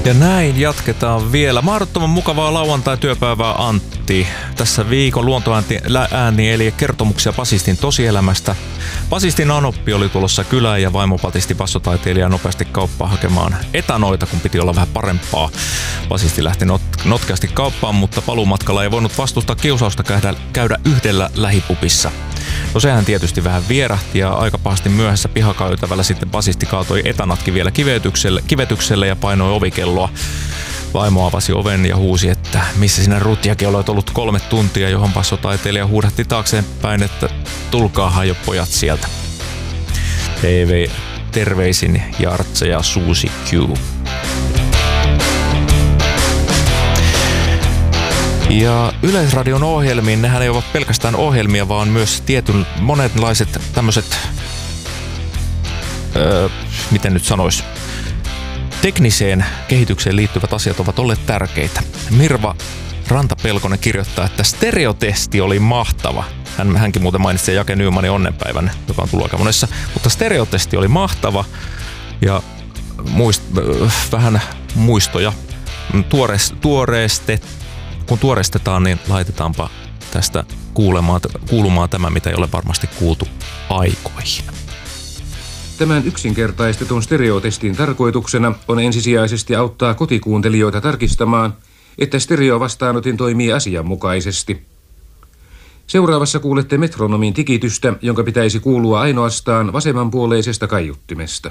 Ja näin jatketaan vielä. Mahdottoman mukavaa lauantai-työpäivää, Antti. Tässä viikon luontoääni eli kertomuksia basistin tosielämästä. Basistin Anoppi oli tulossa kylään ja vaimo patisti bassotaiteilijan nopeasti kauppaan hakemaan etanoita, kun piti olla vähän parempaa. Basisti lähti notkeasti kauppaan, mutta paluumatkalla ei voinut vastustaa kiusausta käydä yhdellä lähipupissa. No sehän tietysti vähän vierähti ja aika pahasti myöhässä pihakäytävällä sitten basisti kaatoi etanatkin vielä kivetykselle ja painoi ovikelloa. Vaimo avasi oven ja huusi, että missä sinä rutjakin olet ollut 3 tuntia, johon bassotaiteilija huudahti taakseen päin, että tulkaahan jo pojat sieltä. Terveisin Jartse ja Susi Q. Ja Yleisradion ohjelmiin, nehän ei ole pelkästään ohjelmia, vaan myös monenlaiset tämmöiset, miten nyt sanois, tekniseen kehitykseen liittyvät asiat ovat olleet tärkeitä. Mirva Rantapelkonen kirjoittaa, että stereotesti oli mahtava. Hänkin muuten mainitsi Jake Nymanin onnenpäivän, joka on tullut aika monessa, mutta stereotesti oli mahtava ja vähän muistoja. Kun tuorestetaan, niin laitetaanpa tästä kuulumaan tämä, mitä ei ole varmasti kuultu aikoihin. Tämän yksinkertaistetun stereotestin tarkoituksena on ensisijaisesti auttaa kotikuuntelijoita tarkistamaan, että stereovastaanotin toimii asianmukaisesti. Seuraavassa kuulette metronomin tikitystä, jonka pitäisi kuulua ainoastaan vasemmanpuoleisesta kaiuttimesta.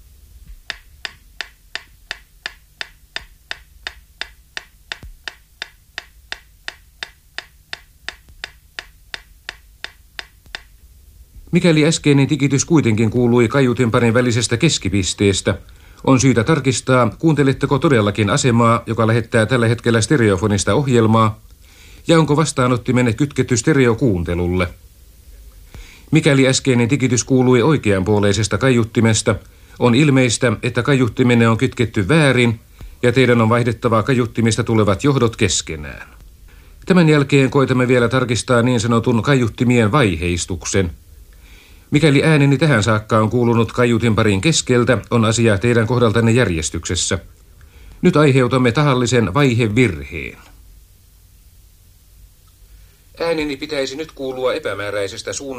Mikäli äskeinen tikitys kuitenkin kuului kaiutinparin välisestä keskipisteestä, on syytä tarkistaa, kuunteletteko todellakin asemaa, joka lähettää tällä hetkellä stereofonista ohjelmaa, ja onko vastaanottimenne kytketty stereokuuntelulle. Mikäli äskeinen tikitys kuului oikeanpuoleisesta kaiuttimesta, on ilmeistä, että kaiuttimenne on kytketty väärin, ja teidän on vaihdettava kaiuttimista tulevat johdot keskenään. Tämän jälkeen koitamme vielä tarkistaa niin sanotun kaiuttimien vaiheistuksen. Mikäli ääneni tähän saakka on kuulunut kaiutinparin keskeltä, on asia teidän kohdaltanne järjestyksessä. Nyt aiheutamme tahallisen vaihevirheen. Ääneni pitäisi nyt kuulua epämääräisestä